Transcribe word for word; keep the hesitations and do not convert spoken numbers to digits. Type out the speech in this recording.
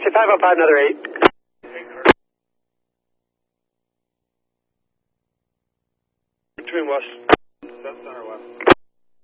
Taxi five oh five, another eight. Between west. South center west.